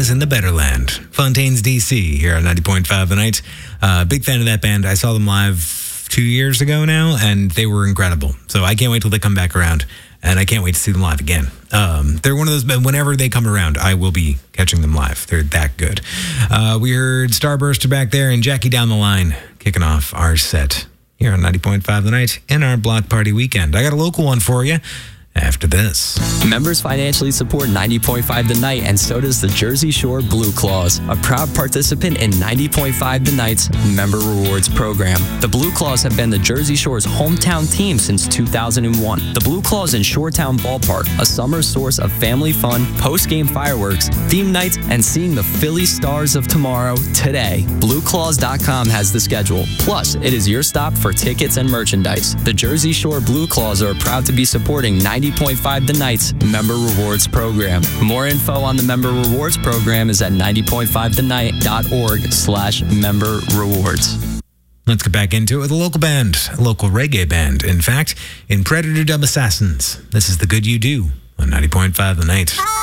is in the better land. Fontaines, D.C. here on 90.5 The Night. Big fan of that band. I saw them live 2 years ago now, and they were incredible. So I can't wait till they come back around, and I can't wait to see them live again. They're one of those, whenever they come around, I will be catching them live. They're that good. We heard Starburster back there and Jackie Down the Line kicking off our set here on 90.5 The Night in our block party weekend. I got a local one for you after this. Members financially support 90.5 The Night, and so does the Jersey Shore Blue Claws, a proud participant in 90.5 The Night's Member Rewards program. The Blue Claws have been the Jersey Shore's hometown team since 2001. The Blue Claws in Shoretown Ballpark, a summer source of family fun, post-game fireworks, theme nights, and seeing the Philly Stars of tomorrow today. BlueClaws.com has the schedule. Plus, it is your stop for tickets and merchandise. The Jersey Shore Blue Claws are proud to be supporting 90.5 The Night's Member Rewards program. More info on the Member Rewards program is at 90.5thennight.org/member rewards. Let's get back into it with a local band, a local reggae band. In fact, in Predator Dub Assassins, this is The Good You Do on 90.5 The Night.